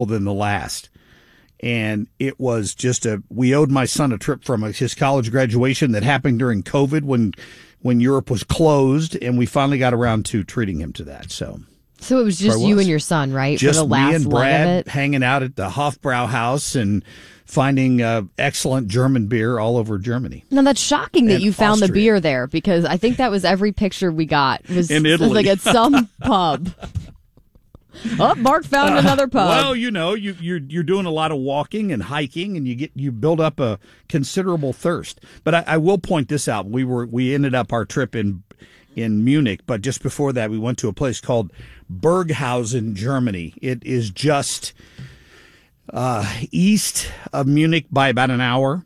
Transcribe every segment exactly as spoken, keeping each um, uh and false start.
than the last. And it was just a, we owed my son a trip from his college graduation that happened during COVID when, when Europe was closed, and we finally got around to treating him to that. So, so it was just you and your son, right? Just for the last me and leg Brad of it? hanging out at the Hofbrauhaus and finding uh, excellent German beer all over Germany. Now, that's shocking that And you found the Austria. beer there, because I think that was every picture we got. Was, In was Italy. like at some pub. Oh, Mark found another pub. Well, you know, you, you're you're doing a lot of walking and hiking, and you get you build up a considerable thirst. But I, I will point this out: we were we ended up our trip in in Munich, but just before that, we went to a place called Berghausen, Germany. It is just uh, east of Munich by about an hour.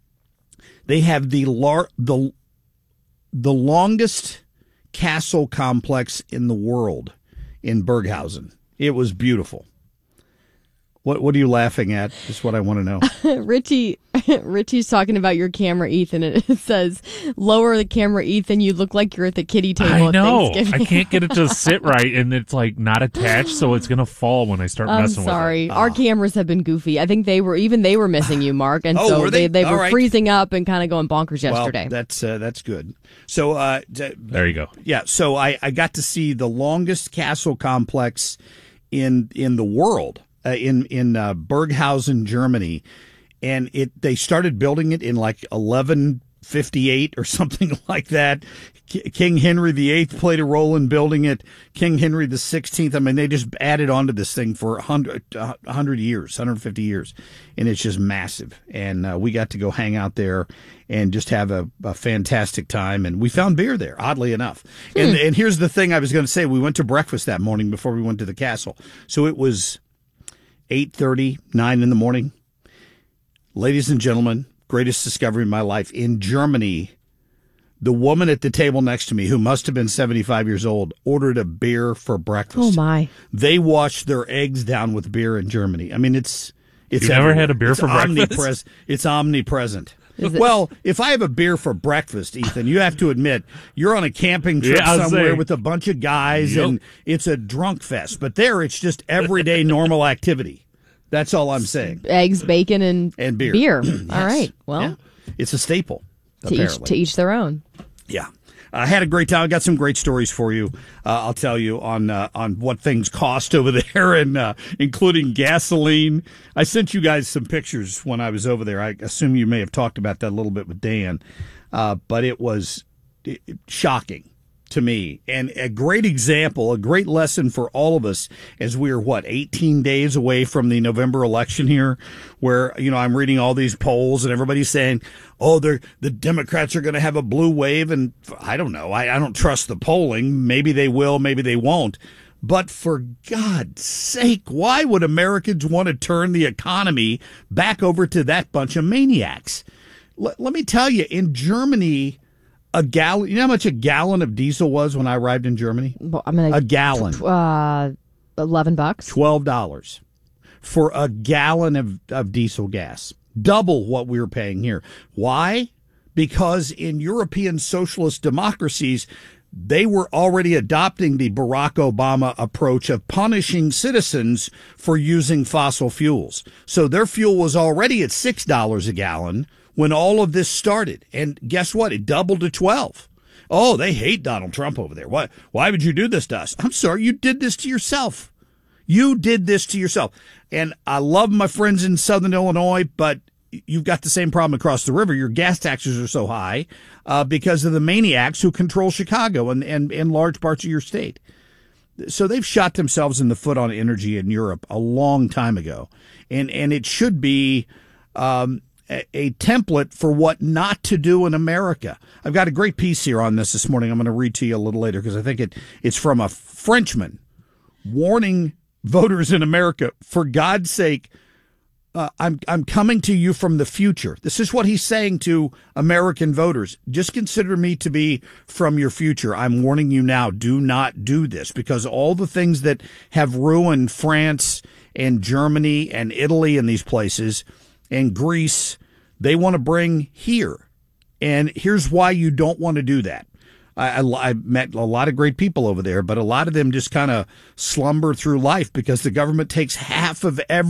They have the lar- the the longest castle complex in the world in Berghausen. It was beautiful. What what are you laughing at? Is what I want to know. Richie, Richie's talking about your camera, Ethan, and it says, lower the camera, Ethan, you look like you're at the kiddie table I at know. Thanksgiving. I can't get it to sit right, and it's like not attached, so it's gonna fall when I start I'm messing sorry. with it. Our cameras have been goofy. I think they were, even they were missing you, Mark, and Oh, so were they, they? they were All right. freezing up and kind of going bonkers Well, yesterday. that's uh, that's good. So uh, d- There you go. yeah, so I, I got to see the longest castle complex in in the world. Uh, in in uh, Berghausen, Germany, and it they started building it in like eleven fifty-eight or something like that. K- King Henry the Eighth played a role in building it. King Henry the Sixteenth. I mean, they just added on to this thing for a hundred uh, hundred years, one hundred fifty years, and it's just massive. And uh, we got to go hang out there and just have a, a fantastic time. And we found beer there, oddly enough. And and here's the thing I was going to say: we went to breakfast that morning before we went to the castle, so it was eight thirty, nine in the morning. Ladies and gentlemen, greatest discovery of my life. In Germany, the woman at the table next to me, who must have been seventy-five years old, ordered a beer for breakfast. Oh, my. They wash their eggs down with beer in Germany. I mean, it's it's You've never everywhere. had a beer It's for breakfast? omnipres- It's omnipresent. Is it- Well, if I have a beer for breakfast, Ethan, you have to admit you're on a camping trip Yeah, I was somewhere saying. with a bunch of guys, Yep. and it's a drunk fest. But there, it's just everyday normal activity. That's all I'm saying. Eggs, bacon, and, And beer. Beer. Yes. All right. Well, Yeah. It's a staple, to each, apparently. to each their own. Yeah. I had a great time. I got some great stories for you. Uh, I'll tell you on uh, on what things cost over there, and uh, including gasoline. I sent you guys some pictures when I was over there. I assume you may have talked about that a little bit with Dan, uh, but it was it, shocking to me, and a great example, a great lesson for all of us as we're, what, eighteen days away from the November election here, where, you know, I'm reading all these polls and everybody's saying, oh, they're, the Democrats are going to have a blue wave. And I don't know. I, I don't trust the polling. Maybe they will, maybe they won't. But for God's sake, why would Americans want to turn the economy back over to that bunch of maniacs? L- let me tell you, in Germany, a gallon, you know how much a gallon of diesel was when I arrived in Germany? Well, I'm gonna A gallon. uh, eleven bucks. twelve dollars for a gallon of, of diesel gas. Double what we were paying here. Why? Because in European socialist democracies, they were already adopting the Barack Obama approach of punishing citizens for using fossil fuels. So their fuel was already at six dollars a gallon when all of this started. And guess what? It doubled to twelve. Oh, they hate Donald Trump over there. Why, why would you do this to us? I'm sorry, you did this to yourself. You did this to yourself. And I love my friends in Southern Illinois, but you've got the same problem across the river. Your gas taxes are so high uh, because of the maniacs who control Chicago and, and, and large parts of your state. So they've shot themselves in the foot on energy in Europe a long time ago. And, and it should be um, a, a template for what not to do in America. I've got a great piece here on this this morning. I'm going to read to you a little later because I think it it's from a Frenchman warning voters in America, for God's sake, uh, I'm I'm coming to you from the future. This is what he's saying to American voters. Just consider me to be from your future. I'm warning you now. Do not do this, because all the things that have ruined France and Germany and Italy and these places and Greece, they want to bring here. And here's why you don't want to do that. I, I, I met a lot of great people over there, but a lot of them just kind of slumber through life because the government takes half of every